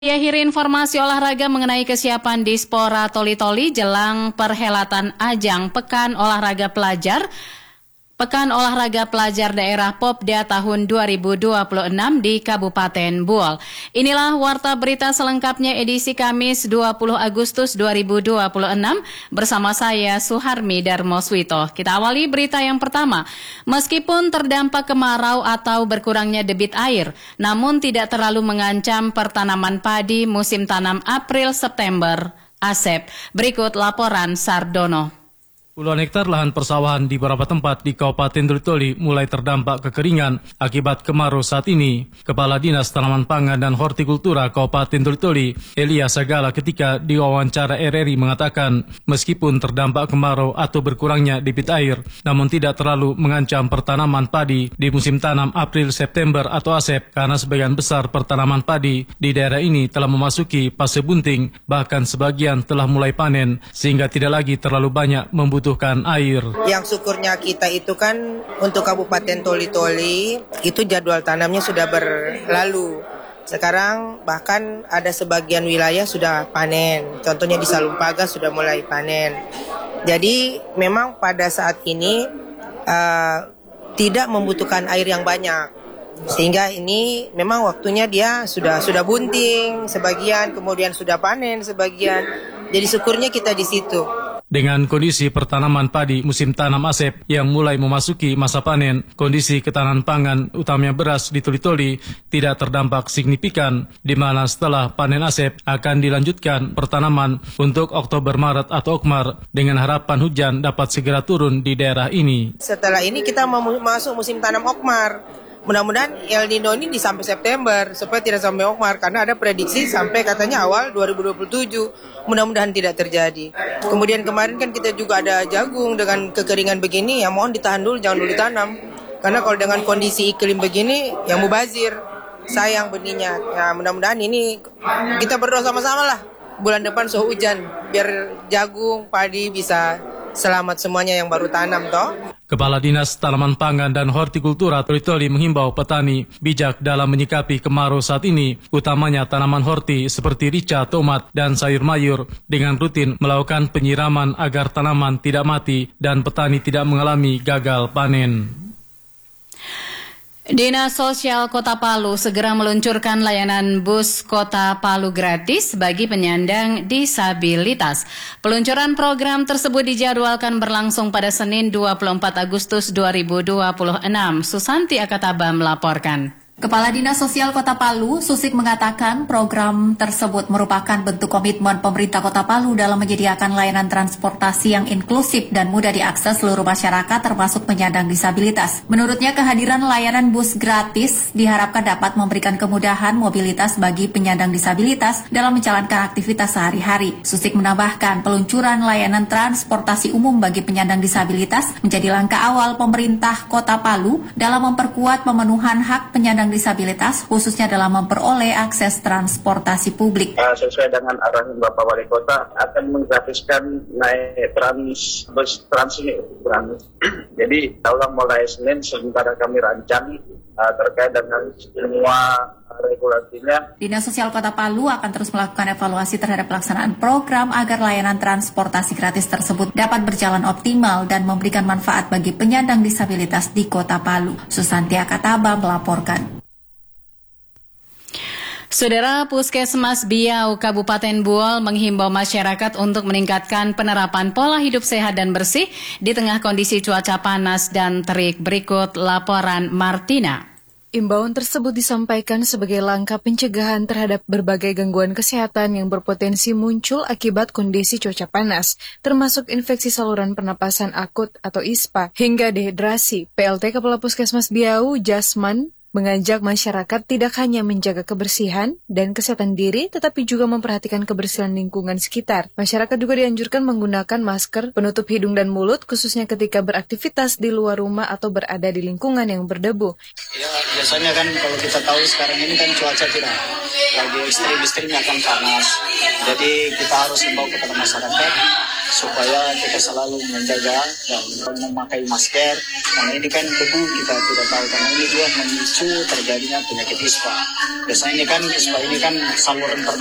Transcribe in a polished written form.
Akhiri informasi olahraga mengenai kesiapan Dispora Toli-Toli jelang perhelatan ajang Pekan Olahraga Pelajar Daerah Popda tahun 2026 di Kabupaten Buol. Inilah warta berita selengkapnya edisi Kamis 20 Agustus 2026 bersama saya Suharmi Darmoswito. Kita awali berita yang pertama. Meskipun terdampak kemarau atau berkurangnya debit air, namun tidak terlalu mengancam pertanaman padi musim tanam April-September. Asep, berikut laporan Sardono. Puluhan hektar lahan persawahan di beberapa tempat di Kabupaten Toli-Toli mulai terdampak kekeringan akibat kemarau saat ini. Kepala Dinas Tanaman Pangan dan Hortikultura Kabupaten Toli-Toli, Elia Sagala ketika diwawancara RRI mengatakan, meskipun terdampak kemarau atau berkurangnya debit air, namun tidak terlalu mengancam pertanaman padi di musim tanam April-September atau Asep, karena sebagian besar pertanaman padi di daerah ini telah memasuki fase bunting, bahkan sebagian telah mulai panen, sehingga tidak lagi terlalu banyak membutuhkan air. Yang syukurnya kita itu kan untuk Kabupaten Toli-Toli itu jadwal tanamnya sudah berlalu. Sekarang bahkan ada sebagian wilayah sudah panen. Contohnya di Salumpaga sudah mulai panen. Jadi memang pada saat ini tidak membutuhkan air yang banyak. Sehingga ini memang waktunya dia sudah bunting sebagian, kemudian sudah panen sebagian. Jadi syukurnya kita di situ. Dengan kondisi pertanaman padi musim tanam Asep yang mulai memasuki masa panen, kondisi ketahanan pangan utamanya beras di Toli-Toli tidak terdampak signifikan, di mana setelah panen Asep akan dilanjutkan pertanaman untuk Oktober-Maret atau Okmar dengan harapan hujan dapat segera turun di daerah ini. Setelah ini kita mau masuk musim tanam Okmar. Mudah-mudahan El Nino ini sampai September supaya tidak sampai Okmar, karena ada prediksi sampai katanya awal 2027. Mudah-mudahan tidak terjadi. Kemudian kemarin kan kita juga ada jagung dengan kekeringan begini, ya mohon ditahan dulu, jangan dulu ditanam. Karena kalau dengan kondisi iklim begini, ya mubazir, sayang benihnya. Ya mudah-mudahan ini kita berdoa sama-sama lah. Bulan depan suhu hujan, biar jagung, padi bisa selamat semuanya yang baru tanam toh. Kepala Dinas Tanaman Pangan dan Hortikultura Toli-Toli menghimbau petani bijak dalam menyikapi kemarau saat ini, utamanya tanaman horti seperti rica, tomat, dan sayur mayur, dengan rutin melakukan penyiraman agar tanaman tidak mati dan petani tidak mengalami gagal panen. Dinas Sosial Kota Palu segera meluncurkan layanan bus Kota Palu gratis bagi penyandang disabilitas. Peluncuran program tersebut dijadwalkan berlangsung pada Senin 24 Agustus 2026. Susanti Akataba melaporkan. Kepala Dinas Sosial Kota Palu, Susik, mengatakan program tersebut merupakan bentuk komitmen pemerintah Kota Palu dalam menyediakan layanan transportasi yang inklusif dan mudah diakses seluruh masyarakat termasuk penyandang disabilitas. Menurutnya, kehadiran layanan bus gratis diharapkan dapat memberikan kemudahan mobilitas bagi penyandang disabilitas dalam menjalankan aktivitas sehari-hari. Susik menambahkan, peluncuran layanan transportasi umum bagi penyandang disabilitas menjadi langkah awal pemerintah Kota Palu dalam memperkuat pemenuhan hak penyandang disabilitas, khususnya dalam memperoleh akses transportasi publik. Sesuai dengan arahan Bapak Wali Kota, akan menggratiskan naik bus trans ini gratis. Jadi, tolong mulai Senin sementara kami rancang terkait dengan semua regulasinya. Dinas Sosial Kota Palu akan terus melakukan evaluasi terhadap pelaksanaan program agar layanan transportasi gratis tersebut dapat berjalan optimal dan memberikan manfaat bagi penyandang disabilitas di Kota Palu. Susanti Akataba melaporkan. Saudara, Puskesmas Biau Kabupaten Buol menghimbau masyarakat untuk meningkatkan penerapan pola hidup sehat dan bersih di tengah kondisi cuaca panas dan terik. Berikut laporan Martina. Imbauan tersebut disampaikan sebagai langkah pencegahan terhadap berbagai gangguan kesehatan yang berpotensi muncul akibat kondisi cuaca panas, termasuk infeksi saluran pernapasan akut atau ISPA hingga dehidrasi. PLT Kepala Puskesmas Biau, Jasman, mengajak masyarakat tidak hanya menjaga kebersihan dan kesehatan diri, tetapi juga memperhatikan kebersihan lingkungan sekitar. Masyarakat juga dianjurkan menggunakan masker penutup hidung dan mulut, khususnya ketika beraktivitas di luar rumah atau berada di lingkungan yang berdebu. Ya, biasanya kan kalau kita tahu sekarang ini kan cuaca tidak lagi ekstrim-ekstrimnya kan panas. Jadi kita harus himbau kepada masyarakat supaya kita selalu menjaga dan memakai masker. Karena ini kan debu kita tidak tahu, karena ini juga memicu memicu terjadinya penyakit ispa. Biasanya ini kan ispa ini kan saluran